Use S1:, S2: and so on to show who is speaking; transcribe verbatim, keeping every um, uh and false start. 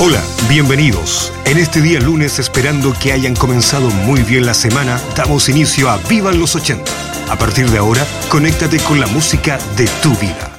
S1: Hola, bienvenidos. En este día lunes, esperando que hayan comenzado muy bien la semana, damos inicio a Vivan los ochenta. A partir de ahora, conéctate con la música de tu vida.